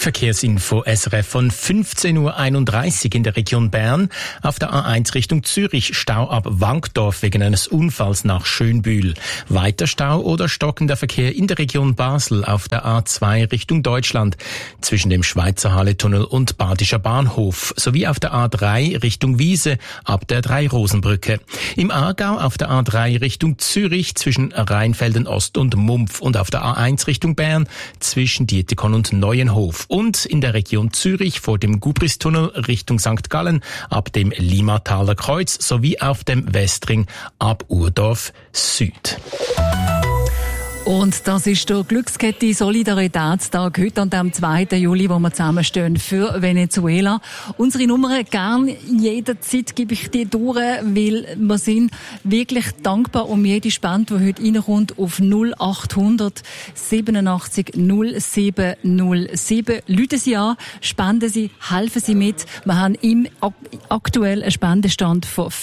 Verkehrsinfo SRF von 15.31 Uhr in der Region Bern. Auf der A1 Richtung Zürich Stau ab Wankdorf wegen eines Unfalls nach Schönbühl. Weiter Stau oder stockender Verkehr in der Region Basel auf der A2 Richtung Deutschland zwischen dem Schweizer Halletunnel und Badischer Bahnhof sowie auf der A3 Richtung Wiese ab der Drei-Rosen-Brücke. Im Aargau auf der A3 Richtung Zürich zwischen Rheinfelden Ost und Mumpf und auf der A1 Richtung Bern zwischen Dietikon und Neuenhof. Und in der Region Zürich vor dem Gubristunnel Richtung St. Gallen ab dem Limmataler Kreuz sowie auf dem Westring ab Urdorf Süd. Und das ist der Glückskette Solidaritätstag heute an dem 2. Juli, wo wir zusammenstehen für Venezuela. Unsere Nummer gern jederzeit gebe ich dir durch, weil wir sind wirklich dankbar um jede Spende, die heute reinkommt auf 0800 87 07 07. Rufen Sie an, spenden Sie, helfen Sie mit. Wir haben aktuell einen Spendenstand von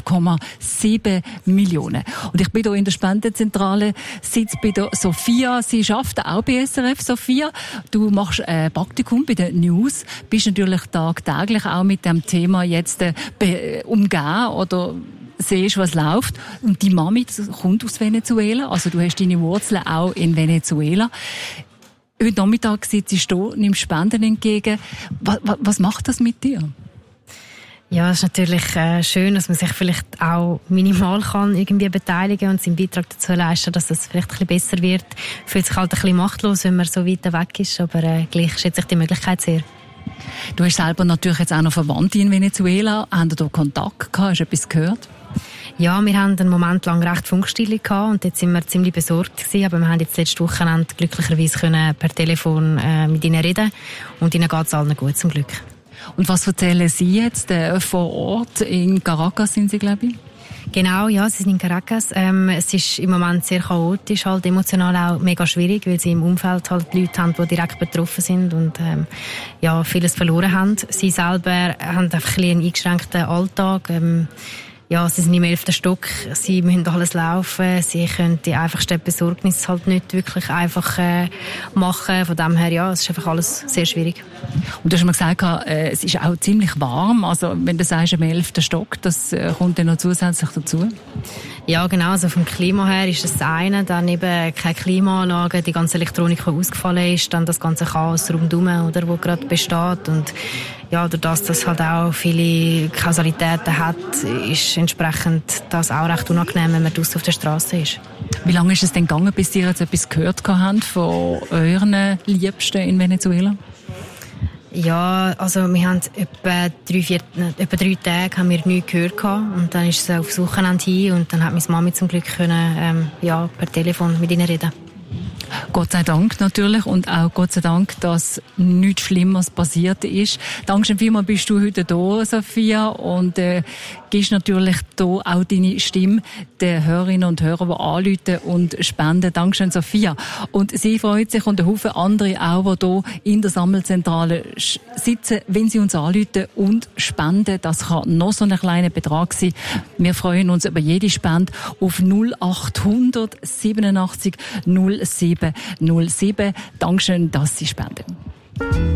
5,7 Millionen. Und ich bin hier in der Spendenzentrale, sitze bei der Sophia. Sie arbeitet auch bei SRF. Sophia, du machst ein Praktikum bei den News, bist natürlich tagtäglich auch mit dem Thema jetzt umgeben oder siehst, was läuft. Und die Mami kommt aus Venezuela, also du hast deine Wurzeln auch in Venezuela. Heute Nachmittag sitzt du, nimmst Spenden entgegen. Was macht das mit dir? Ja, es ist natürlich schön, dass man sich vielleicht auch minimal kann irgendwie beteiligen und seinen Beitrag dazu leisten, dass es vielleicht ein bisschen besser wird. Fühlt sich halt ein bisschen machtlos, wenn man so weit weg ist, aber gleich schätze ich die Möglichkeit sehr. Du hast selber natürlich jetzt auch noch Verwandte in Venezuela. Haben Sie da Kontakt gehabt? Hast du etwas gehört? Ja, wir haben einen Moment lang recht Funkstille gehabt und jetzt sind wir ziemlich besorgt gewesen, aber wir haben jetzt letztes Wochenende glücklicherweise können per Telefon mit ihnen reden und ihnen geht es allen gut, zum Glück. Und was erzählen Sie jetzt vor Ort? In Caracas sind Sie, glaube ich? Genau, ja, sie sind in Caracas. Es ist im Moment sehr chaotisch, halt emotional auch mega schwierig, weil sie im Umfeld halt Leute haben, die direkt betroffen sind und ja, vieles verloren haben. Sie selber haben einfach einen eingeschränkten Alltag. Ja, sie sind im 11. Stock, sie müssen alles laufen, sie können die einfachste Besorgnis halt nicht wirklich einfach machen. Von dem her, ja, es ist einfach alles sehr schwierig. Und du hast mir gesagt, es ist auch ziemlich warm, also wenn du sagst, im 11. Stock, das kommt dann noch zusätzlich dazu? Ja, genau, also vom Klima her ist das eine, dann eben keine Klimaanlage, die ganze Elektronik, die ausgefallen ist, dann das ganze Chaos rundherum, oder, wo gerade besteht und ja, dadurch, dass das halt auch viele Kausalitäten hat, ist entsprechend das auch recht unangenehm, wenn man draussen auf der Straße ist. Wie lange ist es denn gegangen, bis ihr jetzt etwas gehört habt von euren Liebsten in Venezuela? Ja, also wir haben etwa 3 Tage haben wir nichts gehört und dann ist es aufs Wochenende hin und dann hat meine Mami zum Glück können, ja, per Telefon mit ihnen reden. Gott sei Dank natürlich und auch Gott sei Dank, dass nichts Schlimmes passiert ist. Dankeschön vielmals, bist du heute da, Sophia, und gibst natürlich da auch deine Stimme den Hörerinnen und Hörern, die anrufen und spenden. Dankeschön, Sophia. Und sie freut sich und ein Haufen andere auch, die hier in der Sammelzentrale sitzen, wenn sie uns anrufen und spenden. Das kann noch so ein kleiner Betrag sein. Wir freuen uns über jede Spende auf 0800 87 07 07. Dankeschön, dass Sie spenden.